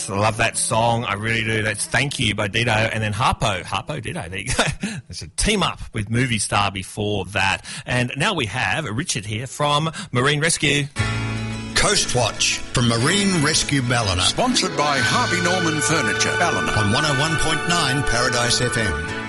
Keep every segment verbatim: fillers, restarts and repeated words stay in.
I love that song. I really do. That's Thank You by Dido. And then Harpo. Harpo Dido. There you go. It's a team up with Movie Star before that. And now we have Richard here from Marine Rescue. Coast Watch from Marine Rescue Ballina. Sponsored by Harvey Norman Furniture, Ballina. On one oh one point nine Paradise F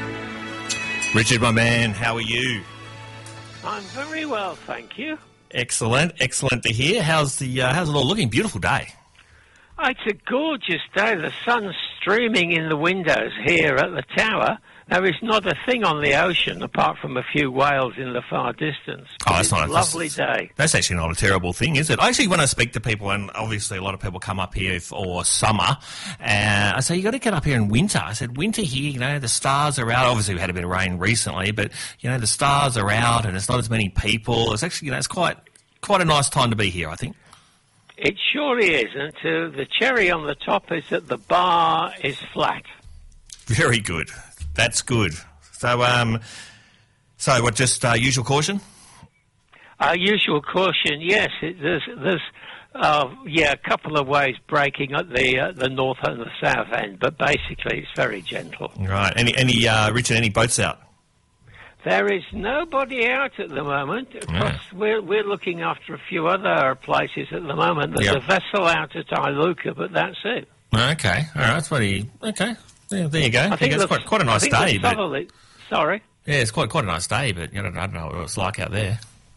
M. Richard, my man, how are you? I'm very well, thank you. Excellent, excellent to hear. How's the uh, how's it all looking? Beautiful day. Oh, it's a gorgeous day. The sun's streaming in the windows here at the tower. There is not a thing on the ocean apart from a few whales in the far distance. Oh, that's not a lovely day. That's actually not a terrible thing, is it? I actually, when I speak to people, and obviously a lot of people come up here for summer, and I say, you got to get up here in winter. I said, winter here, you know, the stars are out. Obviously, we had a bit of rain recently, but, you know, the stars are out and it's not as many people. It's actually, you know, it's quite, quite a nice time to be here, I think. It surely is. And to the cherry on the top is that the bar is flat. Very good. That's good. So, um, so what? Just uh, usual caution. Uh, usual caution. Yes, it, there's, there's, uh, yeah, a couple of waves breaking at the uh, the north and the south end, but basically it's very gentle. Right. Any, any, uh, Richard? Any boats out? There is nobody out at the moment. Of Yeah. course, we're we're looking after a few other places at the moment. There's Yep. a vessel out at Iluka, but that's it. Okay. All right. That's what he. Okay. Yeah, there you go. I think it's the- quite, quite a nice I think day, the but Southerly- sorry. yeah, it's quite quite a nice day. But you know, I don't know what it's like out there.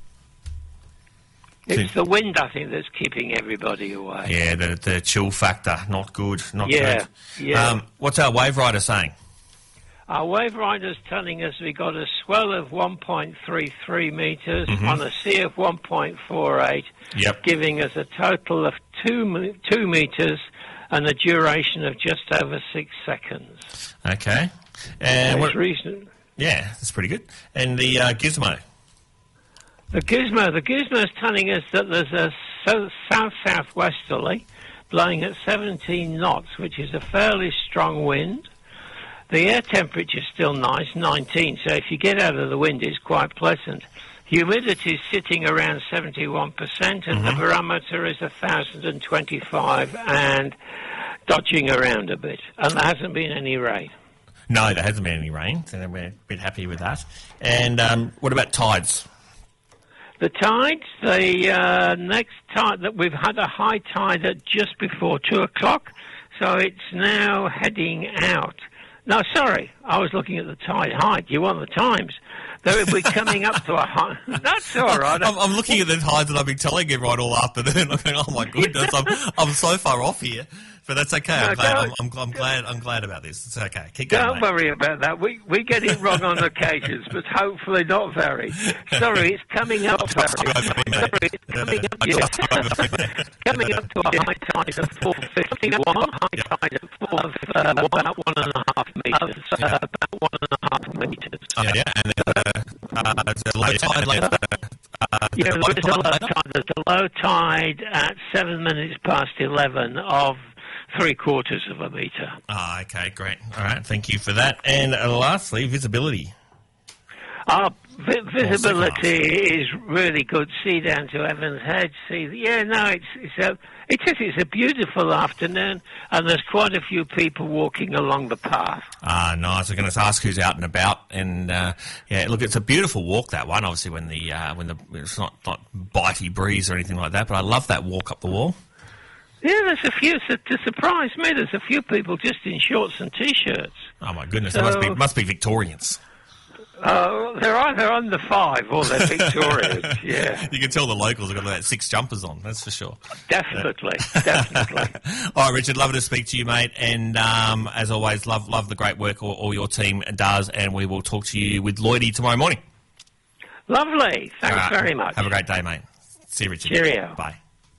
It's the wind, I think, that's keeping everybody away. Yeah, the the chill factor, not good, not Yeah, good. yeah. Um, what's our wave rider saying? Our wave rider's telling us we got a swell of one point three three metres on a sea of one point four eight, Yep. giving us a total of two, me- two metres and a duration of just over six seconds. Okay. And It's what, reason- yeah, that's pretty good. And the uh, gizmo. The Gizmo, the Gizmo's telling us that there's a so- south-southwesterly blowing at seventeen knots, which is a fairly strong wind. The air temperature's still nice, nineteen, so if you get out of the wind, it's quite pleasant. Humidity is sitting around seventy-one percent, and the barometer is one thousand twenty-five and dodging around a bit. And there hasn't been any rain. No, there hasn't been any rain, so we're a bit happy with that. And um, what about tides? The tides, the uh, next tide that we've had a high tide at just before two o'clock, so it's now heading out. No, sorry, I was looking at the tide height. You want the times? Though we're coming up to a high. That's all right. I'm, I'm looking at the tides that I've been telling everyone all afternoon. I'm going, oh my goodness, I'm, I'm so far off here. But that's okay. I'm, No, glad, I'm, don't- I'm, I'm glad. I'm glad about this. It's okay. Keep going. Don't mate. worry about that. We we get it wrong on occasions, but hopefully not very. Sorry, it's coming up very. Sorry, it's coming up, yeah. coming up to a high tide of four fifty-one, high tide of four, uh, about one and a half metres. Uh, about one and a half metres. Oh, yeah, and then uh, uh, there's a low tide later. Uh, Yeah, there's a low there's a low tide later. tide. There's a low tide at seven minutes past eleven of three quarters of a metre. Ah, okay, great. All right, thank you for that. And uh, lastly, visibility. Our vi- visibility is really good. See down to Evans Head. See, yeah, no, it's it's a it is it's a beautiful afternoon, and there's quite a few people walking along the path. Ah, nice. I'm going to ask who's out and about, and uh, yeah, look, it's a beautiful walk, that one. Obviously, when the uh, when the it's not not bitey breeze or anything like that, but I love that walk up the wall. Yeah, there's a few. So to surprise me, there's a few people just in shorts and t-shirts. Oh my goodness, So- they must be must be Victorians. Uh, they're either under five or they're Victorians. Yeah, You can tell the locals have got about six jumpers on. That's for sure. definitely, definitely. All right, Richard, lovely to speak to you, mate. And um, as always, love love the great work all, all your team does. And we will talk to you with Lloydie tomorrow morning. Lovely. Thanks All right. very much. Have a great day, mate. See you, Richard. Cheerio. Bye.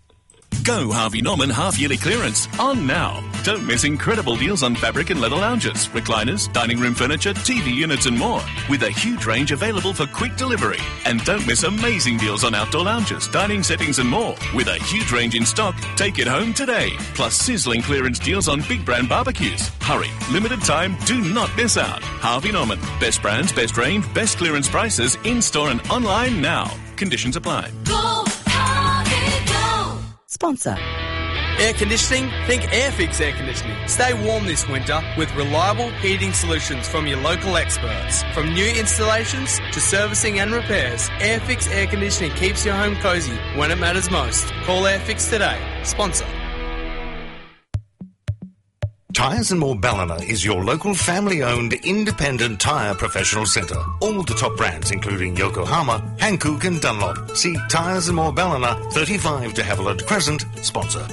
Go Harvey Norman half-yearly clearance on now. Don't miss incredible deals on fabric and leather lounges, recliners, dining room furniture, T V units and more, with a huge range available for quick delivery. And don't miss amazing deals on outdoor lounges, dining settings and more, with a huge range in stock. Take it home today. Plus sizzling clearance deals on big brand barbecues. Hurry, limited time, do not miss out. Harvey Norman, best brands, best range, best clearance prices, in-store and online now. Conditions apply. Go, Harvey, go! Sponsor. Air conditioning? Think Airfix Air Conditioning. Stay warm this winter with reliable heating solutions from your local experts. From new installations to servicing and repairs, Airfix Air Conditioning keeps your home cosy when it matters most. Call Airfix today. Sponsor. Tyres and More Ballina is your local family-owned independent tyre professional centre. All the top brands including Yokohama, Hankook and Dunlop. See Tyres and More Ballina, thirty-five de Havilland Crescent, sponsor.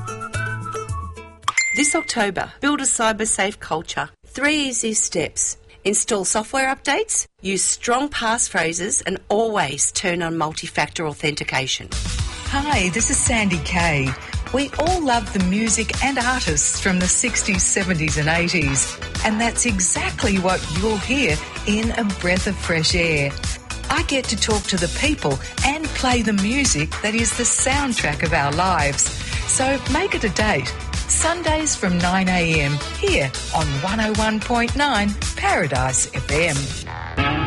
This October, build a cyber-safe culture. Three easy steps. Install software updates, use strong passphrases and always turn on multi-factor authentication. Hi, this is Sandy Kay. We all love the music and artists from the sixties, seventies and eighties, and that's exactly what you'll hear in A Breath of Fresh Air. I get to talk to the people and play the music that is the soundtrack of our lives. So make it a date. Sundays from nine a m here on one oh one point nine Paradise F M.